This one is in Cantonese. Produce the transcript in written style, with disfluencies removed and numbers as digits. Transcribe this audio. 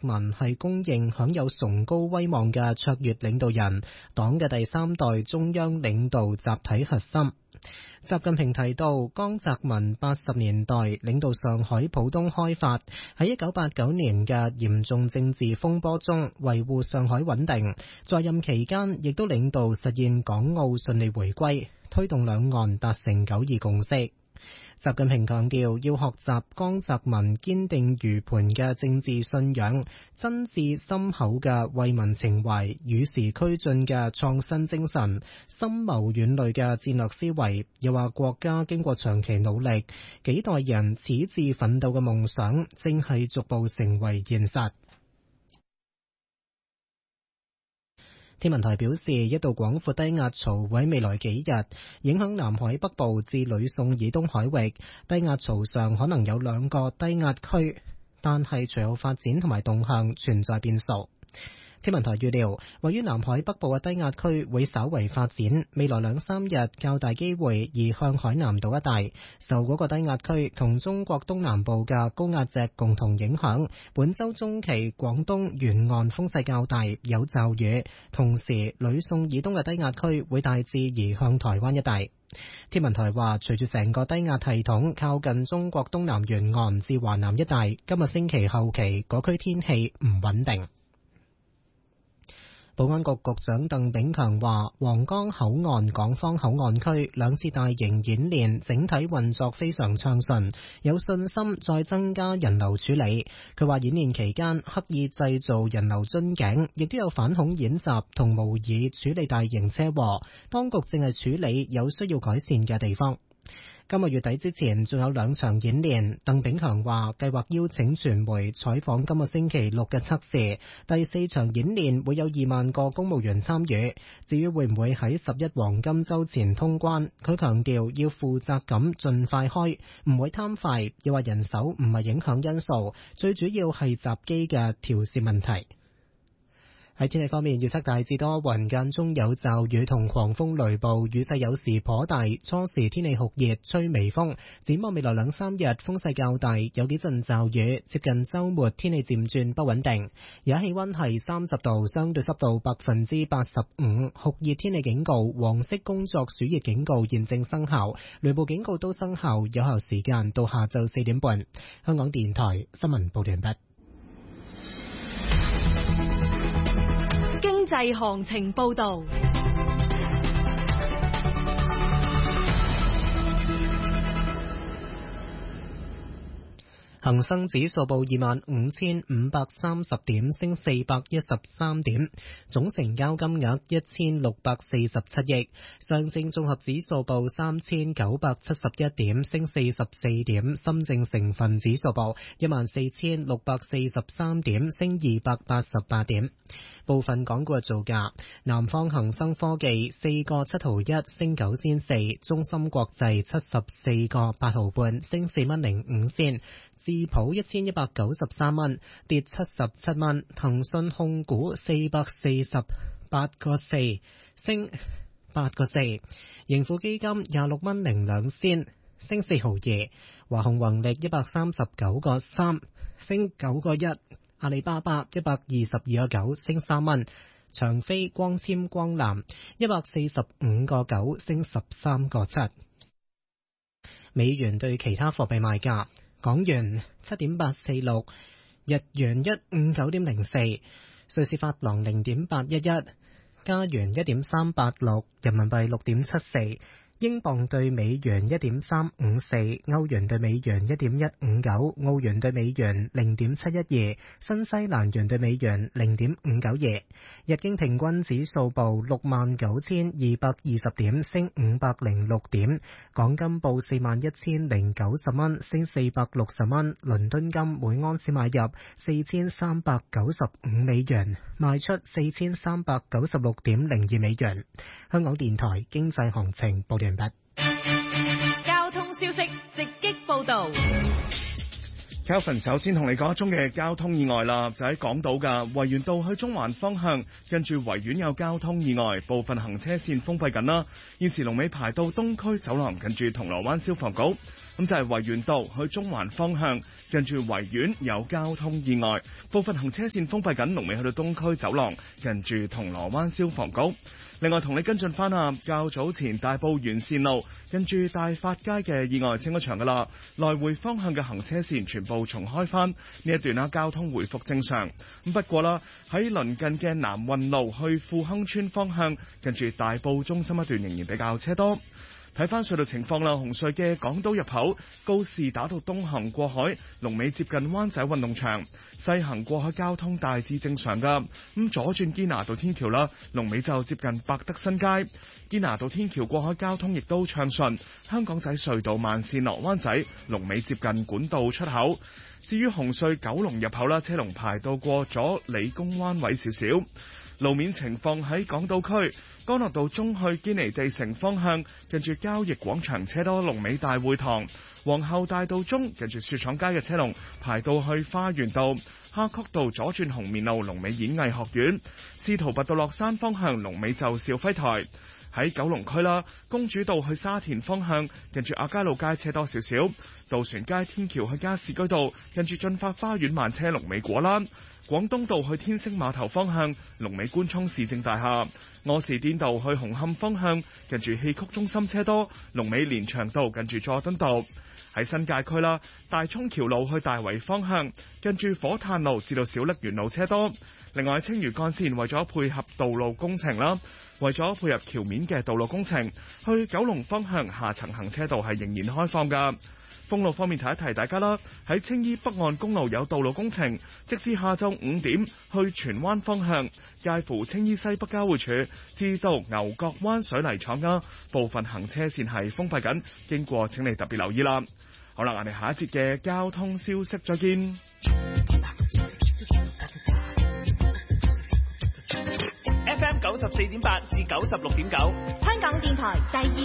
民係公認享有崇高威望嘅卓越領導人，黨嘅第三代中央領導集體核心。習近平提到，江澤民80年代領導上海浦東開發，喺1989年嘅嚴重政治風波中維護上海穩定，在任期間亦都領導實現港澳順利回歸，推動兩岸達成九二共識。習近平強調，要學習江澤民堅定如磐嘅政治信仰、真摯深厚嘅為民情懷、與時俱進嘅創新精神、深謀遠慮嘅戰略思維。又話國家經過長期努力，幾代人矢志奮鬥嘅夢想正係逐步成為現實。天文台表示，一道廣闊低壓槽會喺未來幾日影響南海北部至呂宋以東海域，低壓槽上可能有2個低壓區，但係隨後發展同埋動向存在變數。天文台預料，位於南海北部嘅低壓區會稍為發展，未來2-3日較大機會移向海南島一帶。受嗰個低壓區同中國東南部嘅高壓脊共同影響，本週中期廣東沿岸風勢較大，有驟雨。同時，呂宋以東嘅低壓區會大致移向台灣一帶。天文台話，隨住成個低壓系統靠近中國東南沿岸至華南一帶，今日星期後期嗰區天氣唔穩定。保安局局長鄧炳強話，皇崗口岸港方口岸區2次大型演練整體運作非常暢順，有信心再增加人流處理。佢話演練期間刻意製造人流樽頸，亦都有反恐演習同模擬處理大型車禍，當局正係處理有需要改善嘅地方。今個月底之前仲有2場演練，鄧炳強話計劃邀請傳媒採訪今個星期6嘅測試。第4場演練會有2萬個公務員參與。至於會唔會喺11黃金週前通關，佢強調要負責咁盡快開，唔會貪快。又話人手唔係影響因素，最主要係閘機嘅調試問題。喺天氣方面，預測大致多雲，間中有驟雨同狂風雷暴，雨勢有時頗大，初時天氣酷熱，吹微風。展望未來2-3日，風勢較大，有幾陣驟雨。接近週末，天氣漸轉不穩定。而家氣溫係30度，相對濕度85%，酷熱天氣警告、黃色工作暑熱警告現正生效，雷暴警告都生效，有效時間到下晝4點半。香港電台新聞報道完畢。 經濟行情報道。 恒生指數報25,530點，升413點，總成交金額1647億。上證綜合指數報3971點，升44點。深證成分指數報14,643點，升288點。部分港股嘅造價：南方恒生科技4個7毫1，升9仙4；中芯國際74個8毫半，升4蚊05仙；智普1193蚊，跌77蚊；騰訊控股448個4，升8個4；盈富基金26蚊02仙，升4毫2；華虹宏力139個3，升9個1；阿里巴巴122個9，升3蚊；長飛光纖光纜145個9，升13個7。美元對其他貨幣賣價：港元7.846，日元159.04，瑞士法郎0.811，加元1.386，人民幣6.74，英鎊對美元1.354，歐元對美元1.159，澳元對美元0.712，新西蘭元對美元0.592。日經平均指數報69,220點，升506點。港金報41,090蚊，升460蚊。倫敦金每安士買入4,395美元，賣出4,396.02美元。香港電台經濟行情報道完畢。 交通消息直擊報道。 Kelvin 首先同你講一宗嘅交通意外啦，就喺港島嘅維園道去中環方向，跟住維園有交通意外，部分行車線封閉緊啦。現時龍尾排到東區走廊，近住銅鑼灣消防局。 咁就係維園道去中環方向，近住維園有交通意外，部分行車線封閉緊，龍尾去到東區走廊，近住銅鑼灣消防局。另外同你跟進翻啊，較早前大埔沿線路跟住大發街嘅意外清咗場噶啦，來回方向嘅行車線全部重開翻，呢一段啦交通回復正常。咁不過啦，喺鄰近嘅南運路去富亨村方向，跟住大埔中心一段仍然比較車多。睇翻隧道情況啦，紅隧嘅港島入口告士打道東行過海，龍尾接近灣仔運動場；西行過海交通大致正常噶。咁左轉堅拿道天橋啦，龍尾就接近百德新街。堅拿道天橋過海交通亦都暢順。香港仔隧道慢線落灣仔，龍尾接近管道出口。至於紅隧九龍入口啦，車龍排到過咗理工灣位少少。路面情況喺港島區，干諾道中去堅尼地城方向，近住交易廣場車多，龍尾大會堂；皇后大道中近住雪廠街嘅車龍排到去花園道；夏慤道左轉紅棉路，龍尾演藝學院；司徒拔道落山方向，龍尾就肇輝台。喺九龍區啦，公主道去沙田方向，近住亞皆老街車多少少；渡船街天橋去加士居道，近住駿發花園慢車，龍尾果欄；廣東道去天星碼頭方向，龍尾官涌市政大廈；柯士甸道去紅磡方向，近住戲曲中心車多，龍尾連翔道近住佐敦道。喺新界區啦，大涌橋路去大圍方向，近住火炭路至到小瀝源路車多。另外青嶼幹線為咗配合道路工程啦，為咗配合橋面嘅道路工程，去九龍方向下層行車道係仍然開放㗎。封路方面提一提大家啦，喺青衣北岸公路有道路工程，直至下晝5點去荃灣方向，介乎青衣西北交匯處至到牛角灣水泥廠嘅部分行車線係封閉緊，經過請你特別留意啦。好啦，我哋下一節嘅交通消息再見。 FM 94.8至96.9， 香港電台第二